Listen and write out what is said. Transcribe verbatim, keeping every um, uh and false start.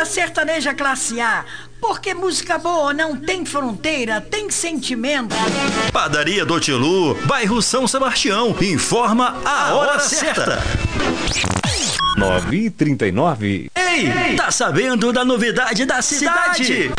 Música sertaneja classe A, porque música boa não tem fronteira, tem sentimento. Padaria do Tilu, bairro São Sebastião, informa a hora certa. nove e trinta e nove. Ei, tá sabendo da novidade da cidade?